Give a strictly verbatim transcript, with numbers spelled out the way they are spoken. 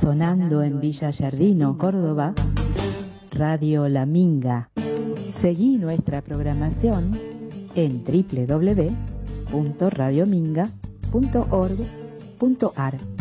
sonando en Villa Giardino, Córdoba, Radio La Minga. Seguí nuestra programación en doble u doble u doble u punto radio minga punto org punto ar.